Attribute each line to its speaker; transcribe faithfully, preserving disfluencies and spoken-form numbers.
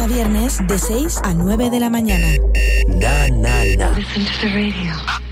Speaker 1: a viernes de seis a nueve de la mañana.
Speaker 2: Na, na, na.
Speaker 3: Listen to the radio.